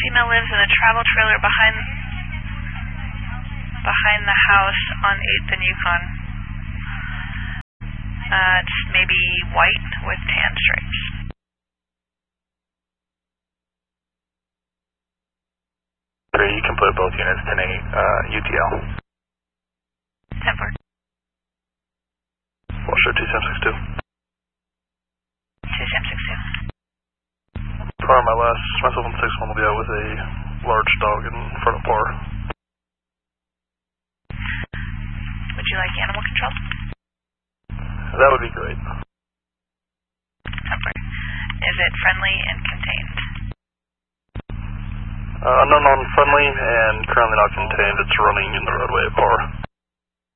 Female lives in a travel trailer behind the house on 8th and Yukon. It's maybe white with tan stripes. You can put both units 10-8, UTL. 10-4. Washer 2-7-6-2. 2-7-6-2. Prior my last, myself and 6-1 will be out with a large dog in front of par. Would you like animal control? That would be great. 10-4. Is it friendly and contained? Unknown on friendly and currently not contained. It's running in the roadway at par.